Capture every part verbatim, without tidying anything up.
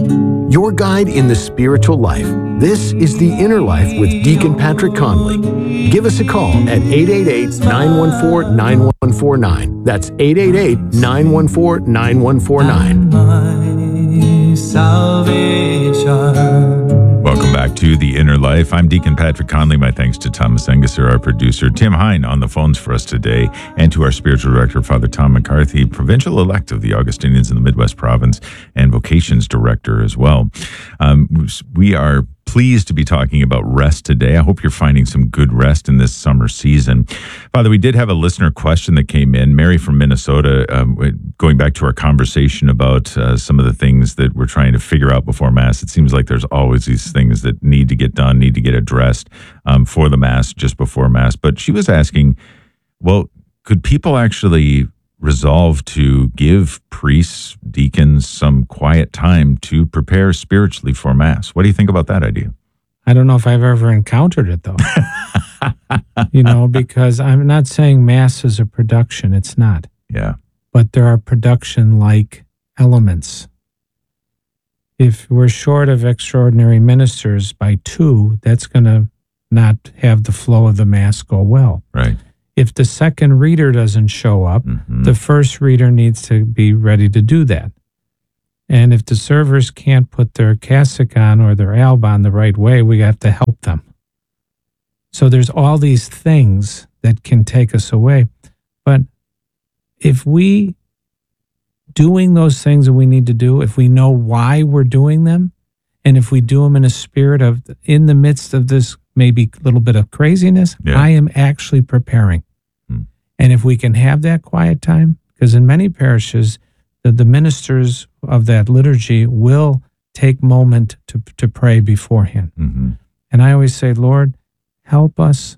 Your guide in the spiritual life. This is The Inner Life with Deacon Patrick Conley. Give us a call at eight eight eight, nine one four, nine one four nine. That's eight eight eight, nine one four, nine one four nine. My salvation. Welcome back to The Inner Life. I'm Deacon Patrick Conley. My thanks to Thomas Engesser, our producer, Tim Hine on the phones for us today, and to our spiritual director, Father Tom McCarthy, provincial elect of the Augustinians in the Midwest Province, and vocations director as well. Um, we are pleased to be talking about rest today. I hope you're finding some good rest in this summer season. Father, we did have a listener question that came in. Mary from Minnesota, um, going back to our conversation about uh, some of the things that we're trying to figure out before Mass. It seems like there's always these things that need to get done, need to get addressed um, for the Mass, just before Mass. But she was asking, well, could people actually resolve to give priests, deacons, some quiet time to prepare spiritually for Mass? What do you think about that idea? I don't know if I've ever encountered it, though. You know, because I'm not saying Mass is a production. It's not. Yeah. But there are production-like elements. If we're short of extraordinary ministers by two, that's going to not have the flow of the Mass go well. Right. If the second reader doesn't show up, Mm-hmm. the first reader needs to be ready to do that. And if the servers can't put their cassock on or their alb on the right way, we have to help them. So there's all these things that can take us away. But if we doing those things that we need to do, if we know why we're doing them, and if we do them in a spirit of, in the midst of this maybe little bit of craziness, Yeah. I am actually preparing. Hmm. And if we can have that quiet time, because in many parishes, the, the ministers of that liturgy will take moment to, to pray beforehand. Mm-hmm. And I always say, Lord, help us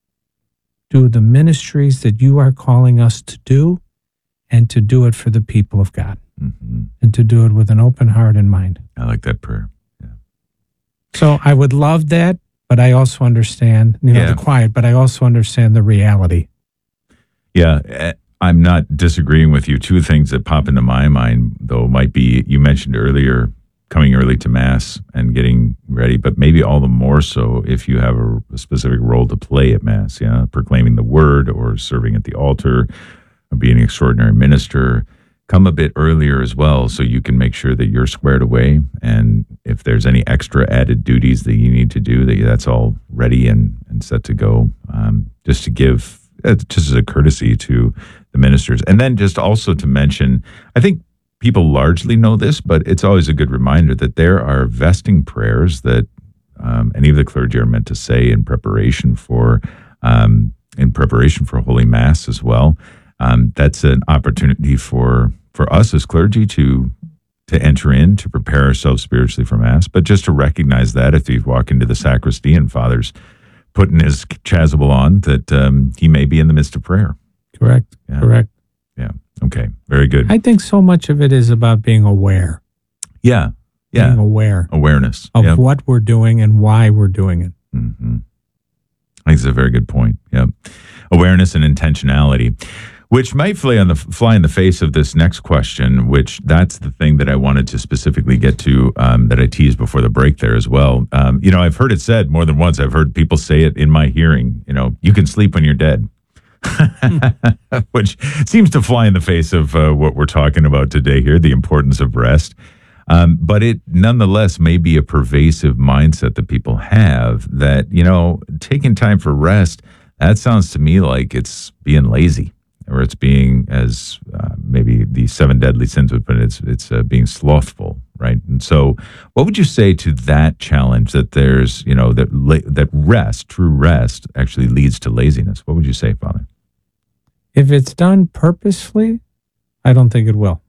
do the ministries that you are calling us to do, and to do it for the people of God, Mm-hmm. and to do it with an open heart and mind. I like that prayer. Yeah. So I would love that, but I also understand, you know, Yeah. the quiet, but I also understand the reality. Yeah, eh, I'm not disagreeing with you. Two things that pop into my mind, though, might be, you mentioned earlier, coming early to Mass and getting ready, but maybe all the more so if you have a, a specific role to play at Mass, yeah, proclaiming the word or serving at the altar or being an extraordinary minister. Come a bit earlier as well so you can make sure that you're squared away. And if there's any extra added duties that you need to do, that that's all ready and, and set to go, um, just to give, uh, just as a courtesy to the ministers. And then just also to mention, I think people largely know this, but it's always a good reminder that there are vesting prayers that um, any of the clergy are meant to say in preparation for, um, in preparation for Holy Mass as well. Um, that's an opportunity for for us as clergy to to enter in, to prepare ourselves spiritually for Mass, but just to recognize that if you walk into the sacristy and Father's putting his chasuble on, that um, he may be in the midst of prayer. Correct. Yeah. Correct. Yeah. Okay. Very good. I think so much of it is about being aware. Yeah. Yeah. Being aware Awareness of Yep. what we're doing and why we're doing it. Mm-hmm. I think it's a very good point. Yeah. Awareness and intentionality, which might fly on the fly in the face of this next question, which that's the thing that I wanted to specifically get to, um, that I teased before the break there as well. Um, you know, I've heard it said more than once. I've heard people say it in my hearing, you know, you can sleep when you're dead, which seems to fly in the face of uh, what we're talking about today here, the importance of rest. Um, but it nonetheless may be a pervasive mindset that people have that, you know, taking time for rest, that sounds to me like it's being lazy, or it's being, as uh, maybe the seven deadly sins would put it, it's, it's uh, being slothful, right? And so what would you say to that challenge, that there's, you know, that la- that rest, true rest, actually leads to laziness? What would you say, Father? If it's done purposefully, I don't think it will.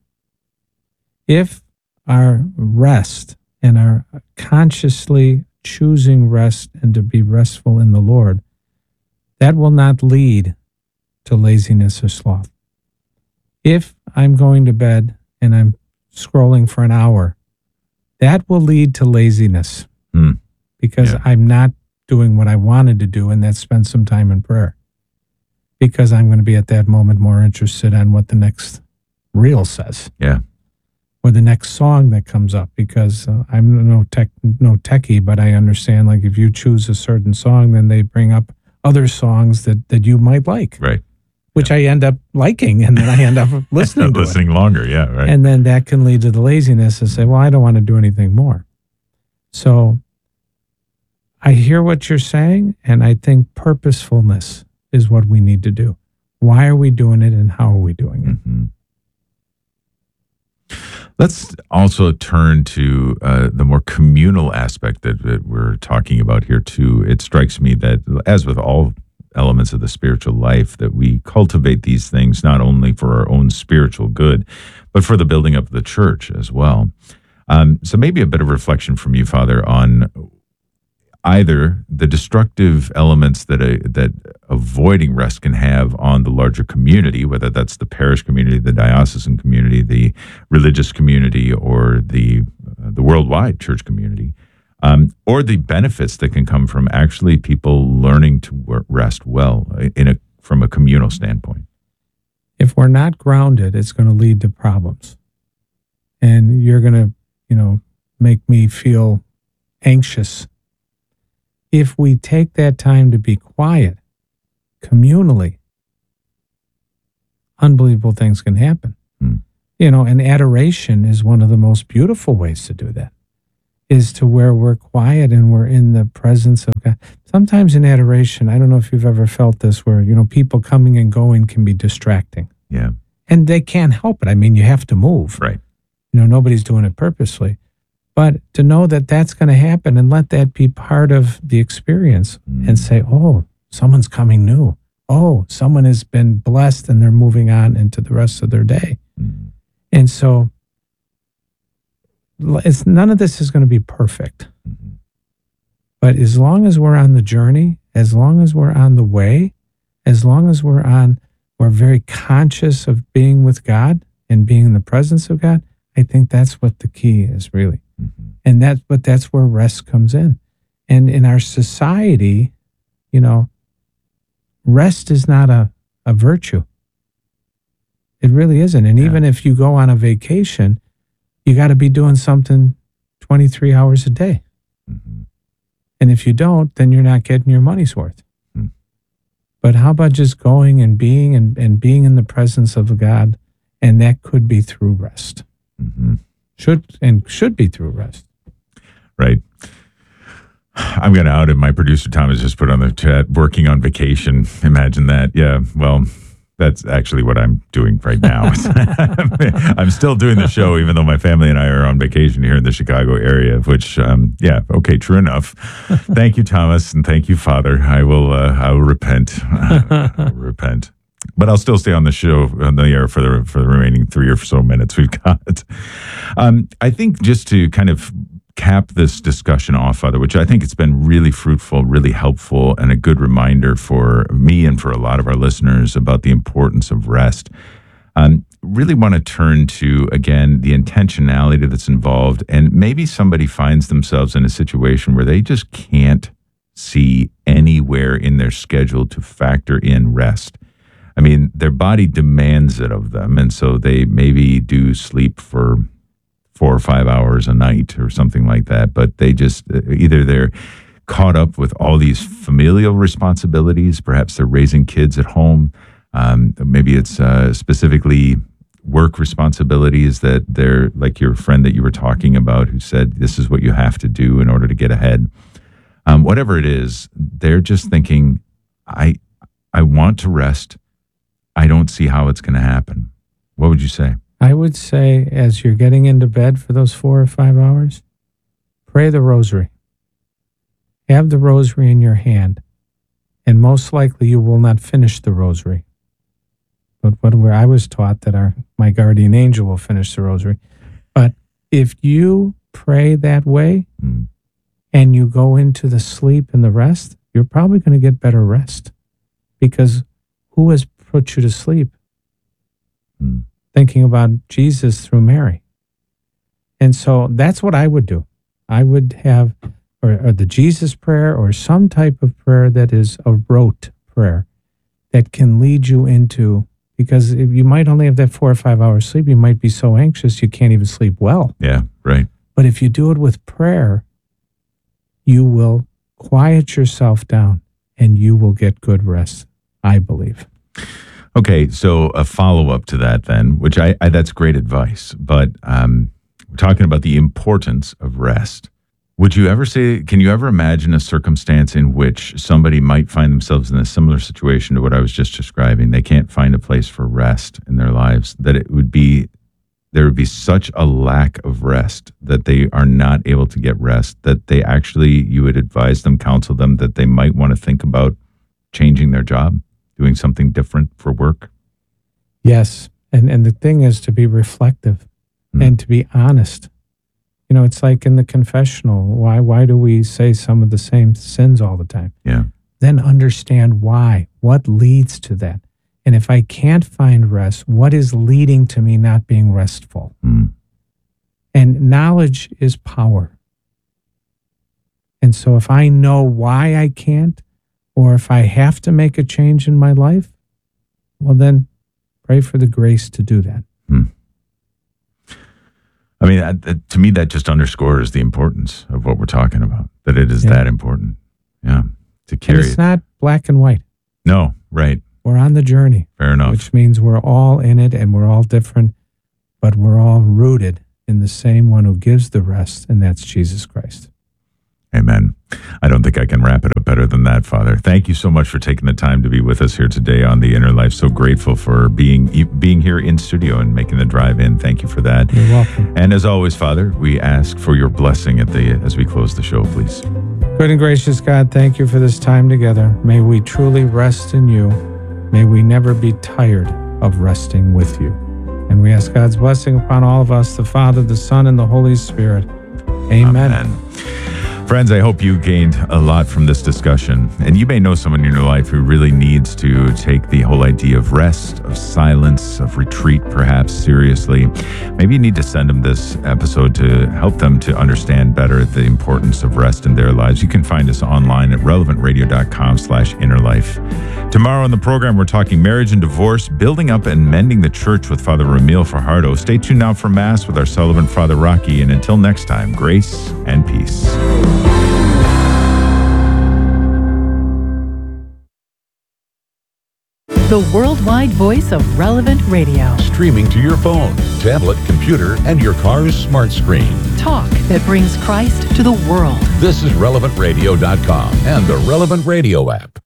If our rest and our consciously choosing rest and to be restful in the Lord, that will not lead to laziness or sloth. If I'm going to bed and I'm scrolling for an hour, that will lead to laziness Hmm. because Yeah. I'm not doing what I wanted to do, and that's spend some time in prayer. Because I'm going to be at that moment more interested in what the next reel says. Yeah. or the next song that comes up, because uh, I'm no tech, no techie, but I understand, like, if you choose a certain song, then they bring up other songs that, that you might like, Right. which I end up liking, and then I end up listening to listening it. longer. Yeah. Right. And then that can lead to the laziness and say, well, I don't want to do anything more. So I hear what you're saying, and I think purposefulness is what we need to do. Why are we doing it, and how are we doing it? Mm-hmm. Let's also turn to uh, the more communal aspect that, that we're talking about here, too. It strikes me that, as with all elements of the spiritual life, that we cultivate these things not only for our own spiritual good, but for the building up of the church as well. Um, so maybe a bit of reflection from you, Father, on either the destructive elements that a, that avoiding rest can have on the larger community, whether that's the parish community, the diocesan community, the religious community, or the uh, the worldwide church community, um, or the benefits that can come from actually people learning to work, rest well in a from a communal standpoint. If we're not grounded, it's going to lead to problems, and you're going to, you know, make me feel anxious. If we take that time to be quiet, communally, unbelievable things can happen. Hmm. You know, and adoration is one of the most beautiful ways to do that, is to where we're quiet and we're in the presence of God. Sometimes in adoration, I don't know if you've ever felt this, where, you know, people coming and going can be distracting. Yeah. And they can't help it. I mean, you have to move. Right. You know, nobody's doing it purposely. But to know that that's going to happen and let that be part of the experience, Mm. and say, oh, someone's coming new. Oh, someone has been blessed and they're moving on into the rest of their day. Mm. And so it's, none of this is going to be perfect. Mm-hmm. But as long as we're on the journey, as long as we're on the way, as long as we're on, we're very conscious of being with God and being in the presence of God, I think that's what the key is, really. Mm-hmm. And that's, but that's where rest comes in. And in our society, you know, rest is not a, a virtue. It really isn't. And Yeah. even if you go on a vacation, you got to be doing something twenty-three hours a day. Mm-hmm. And if you don't, then you're not getting your money's worth. Hmm. But how about just going and being and, and being in the presence of God? And that could be through rest. Mm-hmm. Should and should be through rest. Right. I'm going to out him. My producer, Thomas, just put on the chat, working on vacation. Imagine that. Yeah. Well, that's actually what I'm doing right now. I'm still doing the show, even though my family and I are on vacation here in the Chicago area, which, um, yeah, okay, true enough. Thank you, Thomas, and thank you, Father. I will, uh, I will repent. I will repent. But I'll still stay on the show, on the air for the for the remaining three or so minutes we've got. Um, I think just to kind of cap this discussion off, Father, which I think it's been really fruitful, really helpful, and a good reminder for me and for a lot of our listeners about the importance of rest. Um, really want to turn to, again, the intentionality that's involved, and maybe somebody finds themselves in a situation where they just can't see anywhere in their schedule to factor in rest. I mean, their body demands it of them, and so they maybe do sleep for four or five hours a night or something like that, but they just, either they're caught up with all these familial responsibilities, perhaps they're raising kids at home, um, maybe it's uh, specifically work responsibilities that they're, like your friend that you were talking about who said, this is what you have to do in order to get ahead. Um, whatever it is, they're just thinking, I, I want to rest. I don't see how it's going to happen. What would you say? I would say, as you're getting into bed for those four or five hours, pray the rosary. Have the rosary in your hand, and most likely you will not finish the rosary. But what where I was taught that our my guardian angel will finish the rosary. But if you pray that way, Mm. and you go into the sleep and the rest, you're probably going to get better rest, because who has put you to sleep? Mm. Thinking about Jesus through Mary. And so that's what I would do. I would have or, or the Jesus prayer, or some type of prayer that is a rote prayer that can lead you into Because if you might only have that four or five hours sleep, you might be so anxious you can't even sleep well. Yeah, right. But if you do it with prayer, you will quiet yourself down and you will get good rest, I believe. Okay, so a follow-up to that then, which I, I that's great advice, but um, we're talking about the importance of rest. Would you ever say, can you ever imagine a circumstance in which somebody might find themselves in a similar situation to what I was just describing? They can't find a place for rest in their lives, that it would be, there would be such a lack of rest that they are not able to get rest, that they actually, you would advise them, counsel them, that they might want to think about changing their job, doing something different for work? Yes. And, and the thing is to be reflective mm. and to be honest. You know, it's like in the confessional. Why why do we say some of the same sins all the time? Yeah. Then understand why. What leads to that? And if I can't find rest, what is leading to me not being restful? Mm. And knowledge is power. And so if I know why I can't, or if I have to make a change in my life, well then pray for the grace to do that. Mm. I mean, uh, to me, that just underscores the importance of what we're talking about, that it is yeah. that important. Yeah. To carry and it's it. not black and white. No, right. We're on the journey. Fair enough. Which means we're all in it and we're all different, but we're all rooted in the same one who gives the rest, and that's Jesus Christ. Amen. I don't think I can wrap it up better than that, Father. Thank you so much for taking the time to be with us here today on The Inner Life. So grateful for being being here in studio and making the drive in. Thank you for that. You're welcome. And as always, Father, we ask for your blessing at the as we close the show, please. Good and gracious God, thank you for this time together. May we truly rest in you. May we never be tired of resting with you. And we ask God's blessing upon all of us, the Father, the Son, and the Holy Spirit. Amen. Amen. Friends, I hope you gained a lot from this discussion. And you may know someone in your life who really needs to take the whole idea of rest, of silence, of retreat, perhaps, seriously. Maybe you need to send them this episode to help them to understand better the importance of rest in their lives. You can find us online at relevant radio dot com slash inner life. Tomorrow on the program, we're talking marriage and divorce, building up and mending the church with Father Ramil Fajardo. Stay tuned now for Mass with our Sullivan Father Rocky. And until next time, grace and peace. The worldwide voice of Relevant Radio. Streaming to your phone, tablet, computer, and your car's smart screen. Talk that brings Christ to the world. This is relevant radio dot com and the Relevant Radio app.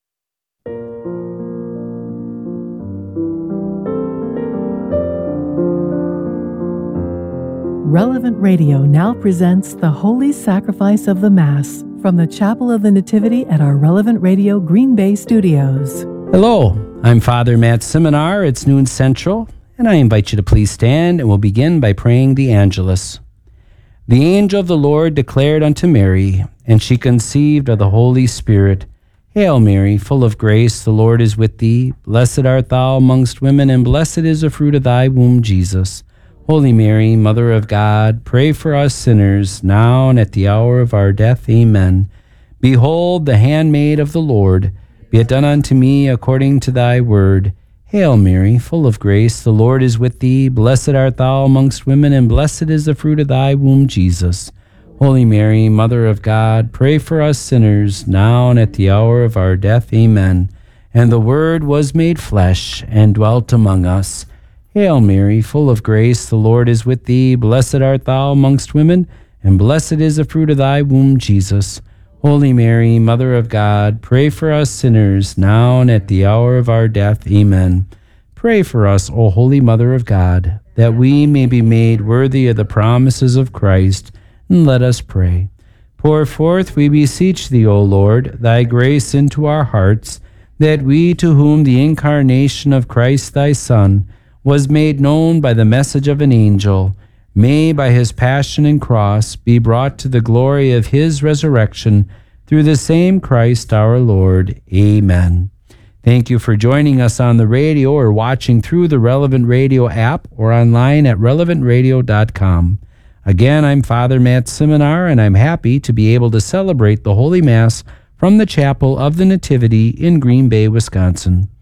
Relevant Radio now presents the Holy Sacrifice of the Mass from the Chapel of the Nativity at our Relevant Radio Green Bay studios. Hello, I'm Father Matt Seminar. It's noon central, and I invite you to please stand, and we'll begin by praying the Angelus. The angel of the Lord declared unto Mary, and she conceived of the Holy Spirit. Hail Mary, full of grace, the Lord is with thee. Blessed art thou amongst women, and blessed is the fruit of thy womb, Jesus. Holy Mary, Mother of God, pray for us sinners, now and at the hour of our death. Amen. Behold, the handmaid of the Lord. Be it done unto me according to thy word. Hail Mary, full of grace, the Lord is with thee. Blessed art thou amongst women, and blessed is the fruit of thy womb, Jesus. Holy Mary, Mother of God, pray for us sinners, now and at the hour of our death. Amen. And the Word was made flesh, and dwelt among us. Hail Mary, full of grace, the Lord is with thee. Blessed art thou amongst women, and blessed is the fruit of thy womb, Jesus. Holy Mary, Mother of God, pray for us sinners, now and at the hour of our death. Amen. Pray for us, O Holy Mother of God, that we may be made worthy of the promises of Christ. And let us pray. Pour forth, we beseech thee, O Lord, thy grace into our hearts, that we, to whom the incarnation of Christ thy Son was made known by the message of an angel, may by his passion and cross be brought to the glory of his resurrection through the same Christ our Lord. Amen. Thank you for joining us on the radio or watching through the Relevant Radio app or online at relevant radio dot com. Again, I'm Father Matt Seminar, and I'm happy to be able to celebrate the Holy Mass from the Chapel of the Nativity in Green Bay, Wisconsin.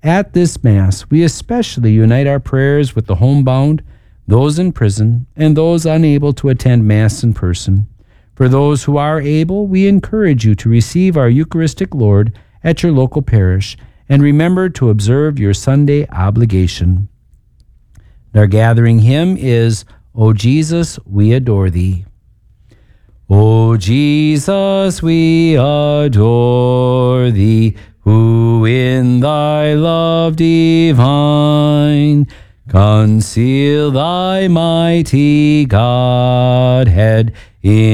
At this Mass, we especially unite our prayers with the homebound, those in prison, and those unable to attend Mass in person. For those who are able, we encourage you to receive our Eucharistic Lord at your local parish, and remember to observe your Sunday obligation. Our gathering hymn is, O Jesus, we adore thee. O Jesus, we adore thee, who in thy love divine conceal thy mighty Godhead in